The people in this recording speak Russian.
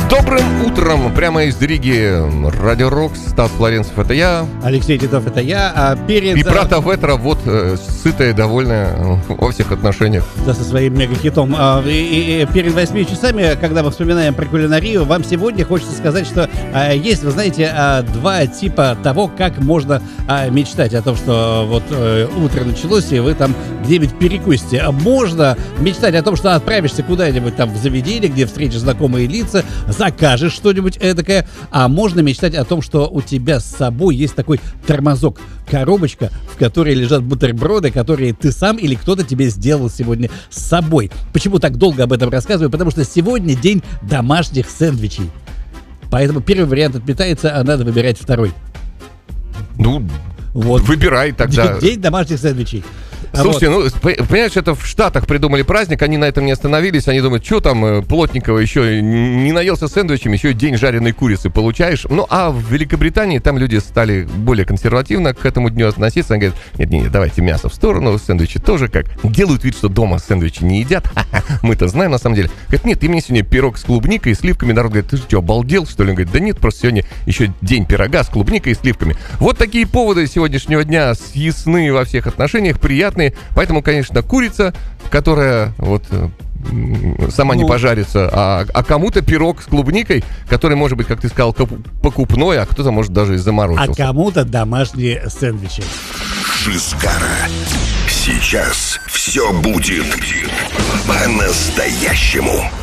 Добрым утром! Прямо из Риги Радио Рокс. Стас Флоренцев, это я. Алексей Титов, это я. И брата Ветра, вот, сытая, довольная во всех отношениях. Да, со своим мегахитом. И перед 8 часами, когда мы вспоминаем про кулинарию, вам сегодня хочется сказать, что есть, вы знаете, два типа того, как можно мечтать о том, что вот утро началось, и вы там где-нибудь перекусите. Можно мечтать о том, что отправишься куда-нибудь там в заведение, где встретишь знакомые лица, закажешь что-нибудь эдакое, а можно мечтать о том, что у тебя с собой есть такой тормозок, коробочка, в которой лежат бутерброды, которые ты сам или кто-то тебе сделал сегодня с собой. Почему так долго об этом рассказываю? Потому что сегодня день домашних сэндвичей. Поэтому первый вариант отметается, а надо выбирать второй. Ну, вот. Выбирай тогда. День домашних сэндвичей. Слушайте, вот. Понимаешь, это в Штатах придумали праздник, они на этом не остановились, они думают, что там Плотникова еще не наелся сэндвичами, еще и день жареной курицы получаешь. Ну, а в Великобритании там люди стали более консервативно к этому дню относиться. Они говорят, нет, давайте мясо в сторону, сэндвичи тоже как. Делают вид, что дома сэндвичи не едят. Мы-то знаем на самом деле. Говорят, нет, ты мне сегодня пирог с клубникой и сливками. Народ говорит, ты что, обалдел, что ли? Он говорит, да нет, просто сегодня еще день пирога с клубникой и сливками. Вот такие поводы сегодняшнего дня съестны во всех отношениях, приятные. Поэтому, конечно, курица, которая вот сама не пожарится, а кому-то пирог с клубникой, который, может быть, как ты сказал, покупной, а кто-то, может, даже и заморозился. А кому-то домашние сэндвичи. Шизгара. Сейчас все будет по-настоящему.